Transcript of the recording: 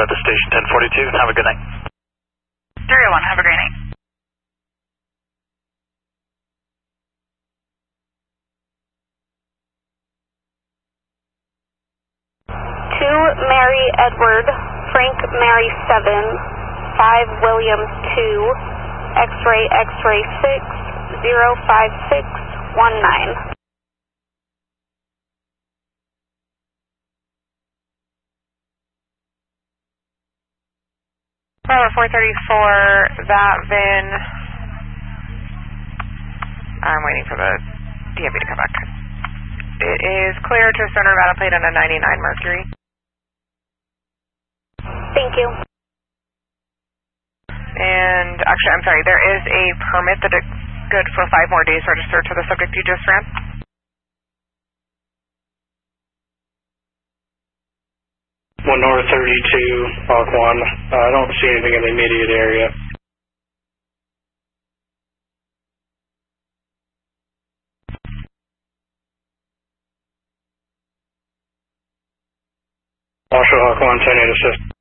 to station 1042. Have a good night. 301, have a great night. Mary Edward, Frank Mary 7, 5 William 2, X-ray X-ray 6, 05619. Bravo 434, that VIN, I'm waiting for the DMV to come back. It is clear to Center Nevada plate on a 99 Mercury. Thank you. And actually, I'm sorry, there is a permit that is good for 5 more days registered to the subject you just ran. One North 32, Park 1. I don't see anything in the immediate area. Marshall Hawk 1, 10-8 assist.